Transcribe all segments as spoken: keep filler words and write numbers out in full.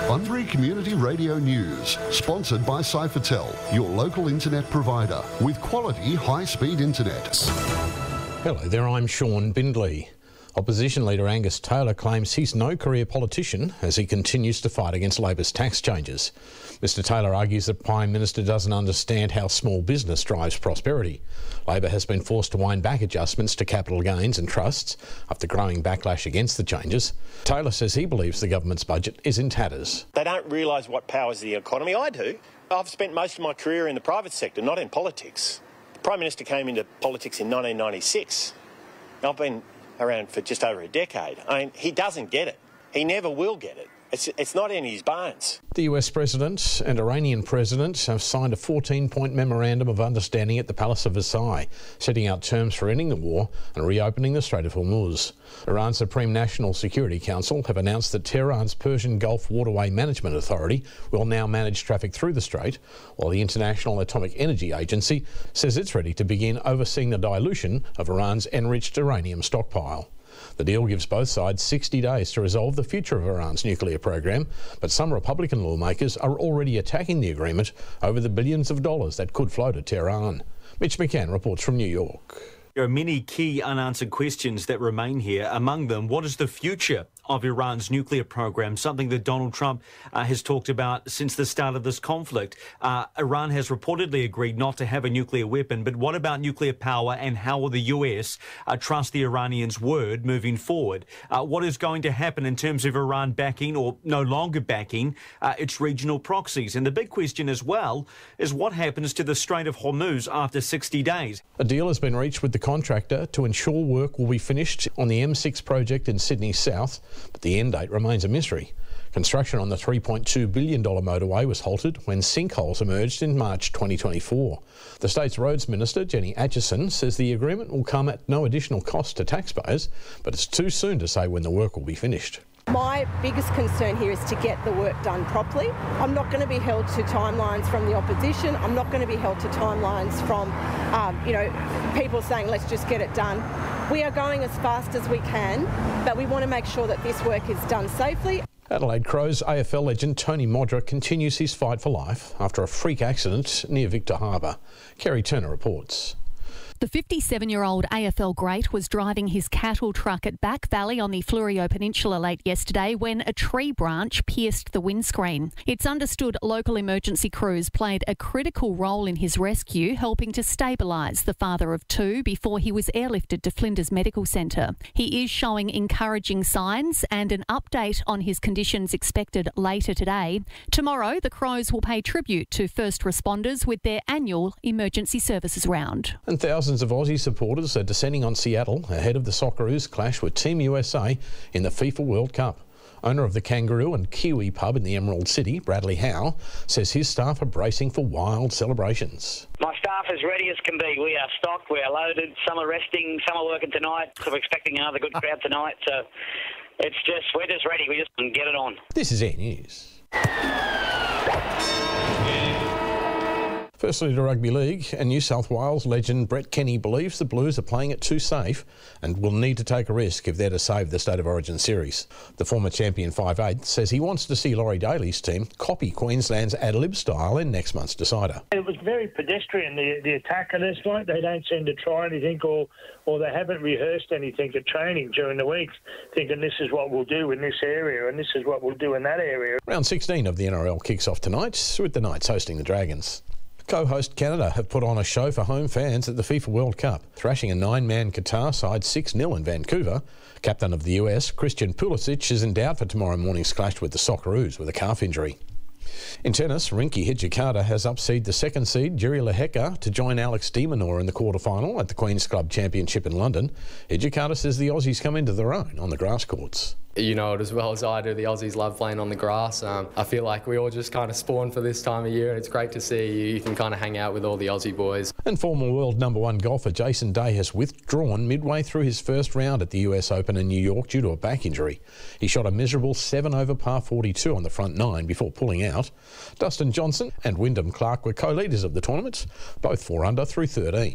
Bunbury Community Radio News, sponsored by Cyphertel, your local internet provider with quality high-speed internet. Hello there, I'm Sean Bindley. Opposition leader Angus Taylor claims he's no career politician as he continues to fight against Labor's tax changes. Mister Taylor argues the Prime Minister doesn't understand how small business drives prosperity. Labor has been forced to wind back adjustments to capital gains and trusts after growing backlash against the changes. Taylor says he believes the government's budget is in tatters. They don't realise what powers the economy. I do. I've spent most of my career in the private sector, not in politics. The Prime Minister came into politics in nineteen ninety-six. I've been around for just over a decade. I mean, he doesn't get it. He never will get it. It's, it's not in his bones. The U S President and Iranian President have signed a fourteen-point memorandum of understanding at the Palace of Versailles, setting out terms for ending the war and reopening the Strait of Hormuz. Iran's Supreme National Security Council have announced that Tehran's Persian Gulf Waterway Management Authority will now manage traffic through the strait, while the International Atomic Energy Agency says it's ready to begin overseeing the dilution of Iran's enriched uranium stockpile. The deal gives both sides sixty days to resolve the future of Iran's nuclear program, but some Republican lawmakers are already attacking the agreement over the billions of dollars that could flow to Tehran. Mitch McCann reports from New York. There are many key unanswered questions that remain here. Among them, what is the future of Iran's nuclear program, something that Donald Trump uh, has talked about since the start of this conflict. Uh, Iran has reportedly agreed not to have a nuclear weapon, but what about nuclear power, and how will the U S uh, trust the Iranians' word moving forward? Uh, what is going to happen in terms of Iran backing or no longer backing uh, its regional proxies? And the big question as well is what happens to the Strait of Hormuz after sixty days? A deal has been reached with the contractor to ensure work will be finished on the M six project in Sydney South, but the end date remains a mystery. Construction on the three point two billion dollars motorway was halted when sinkholes emerged in March twenty twenty-four. The state's roads minister, Jenny Atchison, says the agreement will come at no additional cost to taxpayers, but it's too soon to say when the work will be finished. My biggest concern here is to get the work done properly. I'm not going to be held to timelines from the opposition. I'm not going to be held to timelines from, um, you know, people saying, let's just get it done. We are going as fast as we can, but we want to make sure that this work is done safely. Adelaide Crows A F L legend Tony Modra continues his fight for life after a freak accident near Victor Harbour. Kerry Turner reports. The fifty-seven-year-old A F L great was driving his cattle truck at Back Valley on the Fleurieu Peninsula late yesterday when a tree branch pierced the windscreen. It's understood local emergency crews played a critical role in his rescue, helping to stabilise the father of two before he was airlifted to Flinders Medical Centre. He is showing encouraging signs, and an update on his conditions expected later today. Tomorrow, the Crows will pay tribute to first responders with their annual emergency services round. And thousands of Aussie supporters are descending on Seattle ahead of the Socceroos clash with Team U S A in the FIFA World Cup. Owner of the Kangaroo and Kiwi pub in the Emerald City, Bradley Howe, says his staff are bracing for wild celebrations. My staff is ready as can be. We are stocked, we are loaded, some are resting, some are working tonight, so we're expecting another good crowd tonight. So it's just, we're just ready, we just get it on. This is Air News. Firstly to Rugby League, and New South Wales legend Brett Kenny believes the Blues are playing it too safe and will need to take a risk if they're to save the State of Origin series. The former champion five eight says he wants to see Laurie Daly's team copy Queensland's ad-lib style in next month's decider. It was very pedestrian, the, the attack, and it's like they don't seem to try anything or, or they haven't rehearsed anything at training during the weeks, thinking this is what we'll do in this area and this is what we'll do in that area. Round sixteen of the N R L kicks off tonight with the Knights hosting the Dragons. Co-host Canada have put on a show for home fans at the FIFA World Cup, thrashing a nine-man Qatar side six nil in Vancouver. Captain of the U S, Christian Pulisic, is in doubt for tomorrow morning's clash with the Socceroos with a calf injury. In tennis, Rinky Hijikata has upseeded the second seed, Jiri Lehecka, to join Alex de Minaur in the quarter-final at the Queen's Club Championship in London. Hijikata says the Aussies come into their own on the grass courts. You know it as well as I do, the Aussies love playing on the grass. Um, I feel like we all just kind of spawn for this time of year, and it's great to see you, you can kind of hang out with all the Aussie boys. And former world number one golfer Jason Day has withdrawn midway through his first round at the U S Open in New York due to a back injury. He shot a miserable seven over par forty-two on the front nine before pulling out. Dustin Johnson and Wyndham Clark were co-leaders of the tournament, both four under through thirteen.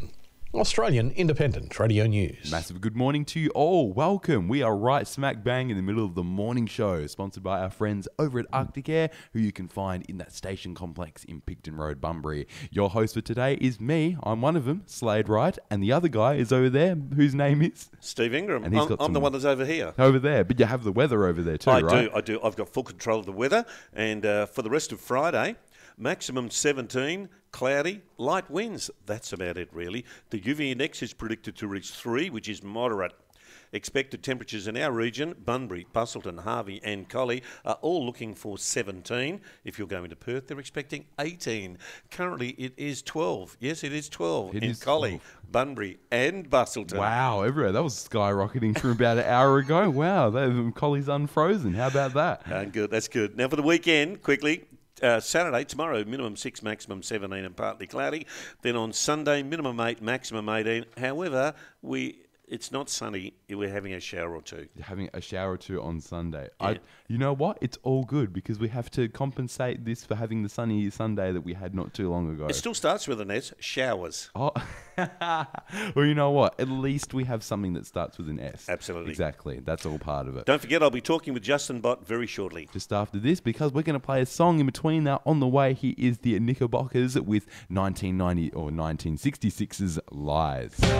Australian Independent Radio News. Massive good morning to you all. Welcome. We are right smack bang in the middle of the morning show, sponsored by our friends over at Arctic Air, who you can find in that station complex in Picton Road, Bunbury. Your host for today is me. I'm one of them, Slade Wright, and the other guy is over there, whose name is Steve Ingram. And he's I'm, got I'm the one that's over here. Over there, but you have the weather over there too, I right? do, I do. I've got full control of the weather, and uh, for the rest of Friday, maximum seventeen, cloudy, light winds. That's about it, really. The U V index is predicted to reach three, which is moderate. Expected temperatures in our region, Bunbury, Busselton, Harvey and Collie, are all looking for seventeen. If you're going to Perth, they're expecting eighteen. Currently, it is twelve. Yes, it is twelve It in is Collie, twelve. Bunbury and Busselton. Wow, everywhere. That was skyrocketing from about an hour ago. Wow, that, Collie's unfrozen. How about that? Uh, good, that's good. Now for the weekend, quickly. Uh, Saturday, tomorrow, minimum six, maximum seventeen and partly cloudy. Then on Sunday, minimum eight, maximum eighteen. However, we it's not sunny. We're having a shower or two. You're having a shower or two on Sunday. Yeah. I, you know what? It's all good because we have to compensate this for having the sunny Sunday that we had not too long ago. It still starts with an S, showers. Oh, well, you know what? At least we have something that starts with an S. Absolutely. Exactly. That's all part of it. Don't forget, I'll be talking with Justin Bott very shortly. Just after this, because we're going to play a song in between that. On the way, here is the Knickerbockers with nineteen ninety or nineteen sixty-six's Lies.